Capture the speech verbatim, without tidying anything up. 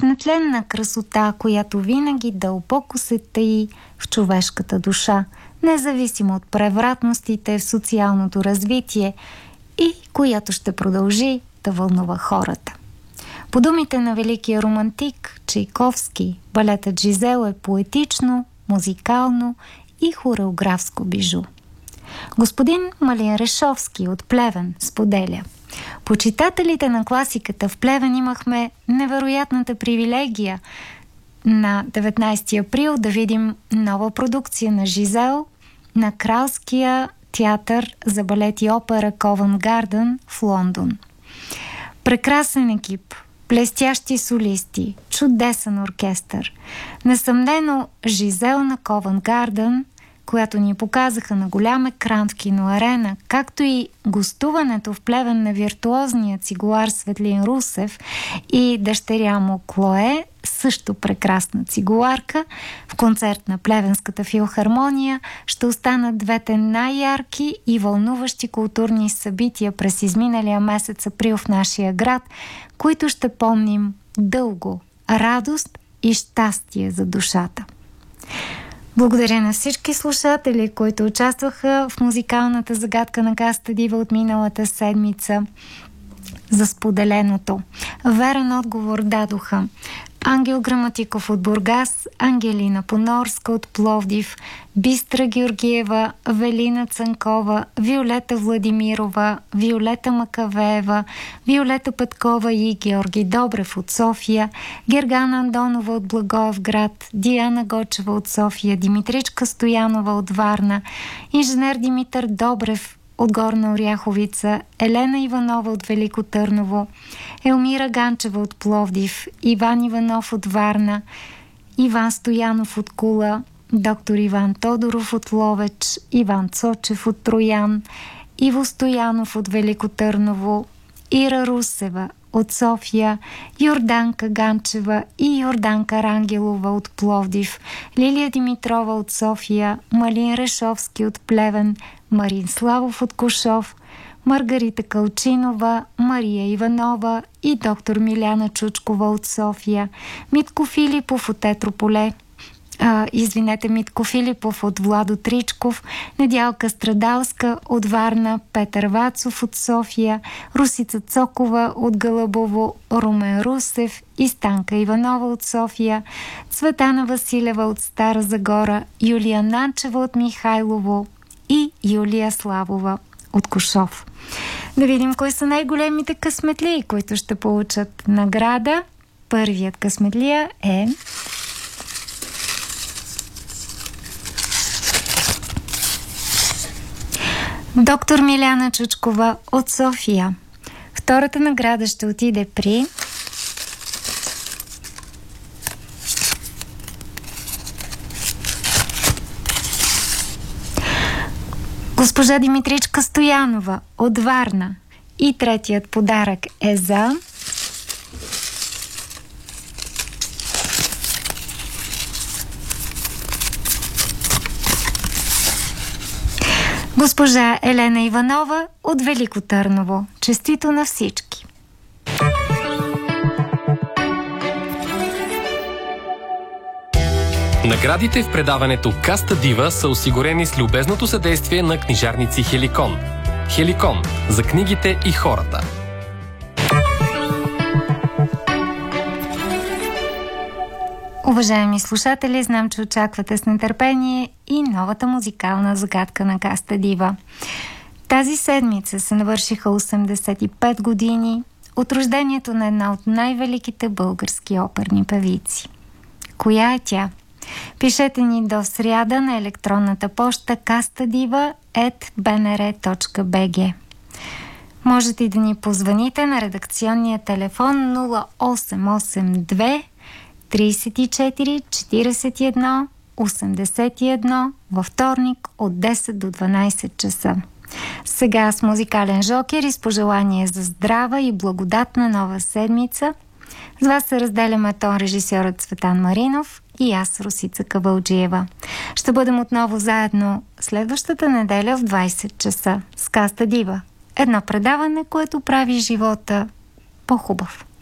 нетленна красота, която винаги дълбоко се таи в човешката душа, независимо от превратностите в социалното развитие и която ще продължи да вълнува хората. По думите на великия романтик Чайковски, балетът Жизел е поетично, музикално и хореографско бижу. Господин Малин Решовски от Плевен споделя: почитателите на класиката в Плевен имахме невероятната привилегия на деветнайсети април да видим нова продукция на Жизел на Кралския театър за балет и опера Ковент Гарден в Лондон. Прекрасен екип, блестящи солисти, чудесен оркестър. Несъмнено Жизел на Ковент Гарден, която ни показаха на голям екран в киноарена, както и гостуването в Плевен на виртуозния цигулар Светлин Русев и дъщеря му Клое, също прекрасна цигуларка, в концерт на Плевенската филхармония, ще останат двете най-ярки и вълнуващи културни събития през изминалия месец април в нашия град, които ще помним дълго. Радост и щастие за душата. Благодаря на всички слушатели, които участваха в музикалната загадка на Каста Дива от миналата седмица за споделеното. Верен отговор дадоха Ангел Граматиков от Бургас, Ангелина Понорска от Пловдив, Бистра Георгиева, Велина Цанкова, Виолета Владимирова, Виолета Макавеева, Виолета Петкова и Георги Добрев от София, Гергана Андонова от Благоевград, Диана Гочева от София, Димитричка Стоянова от Варна, инженер Димитър Добрев от Горна Оряховица, Елена Иванова от Велико Търново, Елмира Ганчева от Пловдив, Иван Иванов от Варна, Иван Стоянов от Кула, доктор Иван Тодоров от Ловеч, Иван Цочев от Троян, Иво Стоянов от Велико Търново, Ира Русева от София, Йорданка Ганчева и Йорданка Рангелова от Пловдив, Лилия Димитрова от София, Малин Решовски от Плевен, Марин Славов от Кушов, Маргарита Калчинова, Мария Иванова и доктор Миляна Чучкова от София, Митко Филипов от Етрополе, а, извинете, Митко Филипов от Владо Тричков, Недялка Страдалска от Варна, Петър Вацов от София, Русица Цокова от Гълъбово, Румен Русев и Станка Иванова от София, Цветана Василева от Стара Загора, Юлия Нанчева от Михайлово и Юлия Славова от Кушов. Да видим кои са най-големите късметлии, които ще получат награда. Първият късметлия е доктор Миляна Чучкова от София. Втората награда ще отиде при госпожа Димитричка Стоянова от Варна. И третият подарък е за госпожа Елена Иванова от Велико Търново. Честито на всички! Наградите в предаването Каста Дива са осигурени с любезното съдействие на книжарници Хеликон. Хеликон – за книгите и хората. Уважаеми слушатели, знам, че очаквате с нетърпение и новата музикална загадка на Каста Дива. Тази седмица се навършиха осемдесет и пет години от рождението на една от най-великите български оперни певици. Коя е тя? Пишете ни до сряда на електронната поща кастадива ет би ен ар точка би джи. Можете и да ни позвоните на редакционния телефон нула осем осем две тридесет и четири четиридесет и едно осемдесет и едно във вторник от десет до дванайсет часа. Сега с музикален жокер и с пожелание за здрава и благодатна нова седмица с вас се разделяме тон режисьорът Цветан Маринов и аз, Русица Кавалджиева. Ще бъдем отново заедно следващата неделя в двайсет часа с Каста Дива. Едно предаване, което прави живота по-хубав.